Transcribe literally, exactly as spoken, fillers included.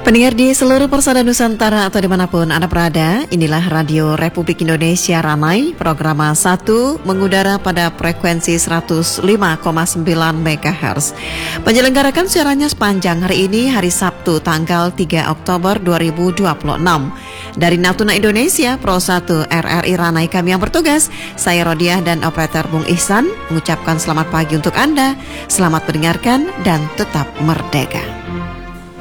Pendengar di seluruh persada Nusantara atau dimanapun Anda berada, inilah Radio Republik Indonesia Ramai, program satu mengudara pada frekuensi seratus lima koma sembilan megahertz. Menyelenggarakan siarannya sepanjang hari ini, hari Sabtu, tanggal tiga Oktober dua ribu dua puluh enam. Dari Natuna Indonesia, Pro satu R R I Ranai kami yang bertugas, saya Rodiah dan operator Bung Ihsan, mengucapkan selamat pagi untuk Anda, selamat mendengarkan dan tetap merdeka.